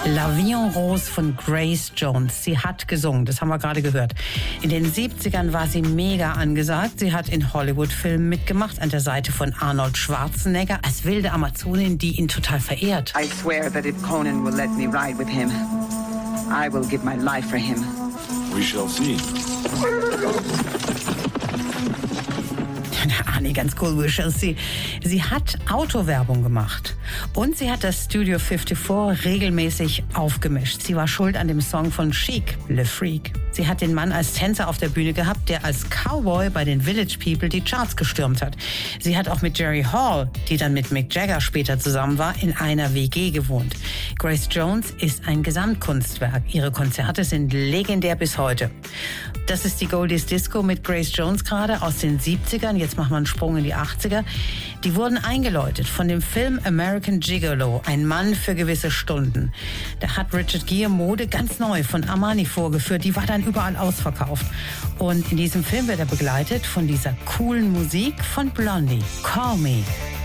La Vie en Rose von Grace Jones. Sie hat gesungen, das haben wir gerade gehört. In den 70ern war sie mega angesagt. Sie hat in Hollywood-Filmen mitgemacht, an der Seite von Arnold Schwarzenegger, als wilde Amazonin, die ihn total verehrt. I swear that if Conan will let me ride with him, I will give my life for him. We shall see. Annie, ganz cool, we shall see. Sie hat Autowerbung gemacht und sie hat das Studio 54 regelmäßig aufgemischt. Sie war schuld an dem Song von Chic, Le Freak. Sie hat den Mann als Tänzer auf der Bühne gehabt, der als Cowboy bei den Village People die Charts gestürmt hat. Sie hat auch mit Jerry Hall, die dann mit Mick Jagger später zusammen war, in einer WG gewohnt. Grace Jones ist ein Gesamtkunstwerk. Ihre Konzerte sind legendär bis heute. Das ist die Goldies Disco mit Grace Jones gerade aus den 70ern. Jetzt machen wir einen Sprung in die 80er. Die wurden eingeläutet von dem Film American Gigolo, ein Mann für gewisse Stunden. Da hat Richard Gere Mode ganz neu von Armani vorgeführt. Die war dann überall ausverkauft. Und in diesem Film wird er begleitet von dieser coolen Musik von Blondie. Call Me.